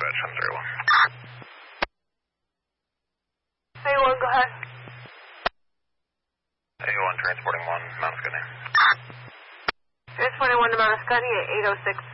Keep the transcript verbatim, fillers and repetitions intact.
dispatch, seven zero one. A one, go ahead. A one, transporting one, Mount Scotty. Transporting one to Mount Scotty at eight oh six